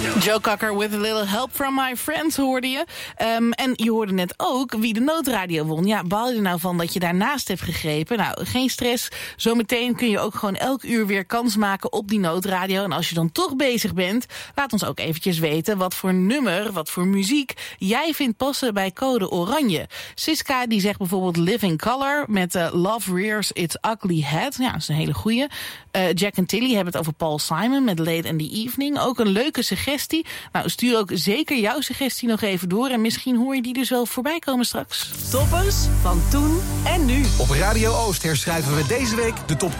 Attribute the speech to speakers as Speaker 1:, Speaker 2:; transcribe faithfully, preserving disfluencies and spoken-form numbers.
Speaker 1: Joe Cocker with a little help from my friends hoorde je. Um, en je hoorde net ook wie de noodradio won. Ja, baal je er nou van dat je daarnaast hebt gegrepen? Nou, geen stress. Zometeen kun je ook gewoon elk uur weer kans maken op die noodradio. En als je dan toch bezig bent, laat ons ook eventjes weten wat voor nummer, wat voor muziek jij vindt passen bij Code Oranje. Siska die zegt bijvoorbeeld Living Color met uh, Love Rears Its Ugly Head. Ja, dat is een hele goeie. Uh, Jack en Tilly hebben het over Paul Simon met Late in the Evening. Ook een leuke suggestie. Nou, stuur ook zeker jouw suggestie nog even door. En misschien hoor je die dus wel voorbij komen straks.
Speaker 2: Toppers van toen en nu.
Speaker 3: Op Radio Oost herschrijven we deze week de top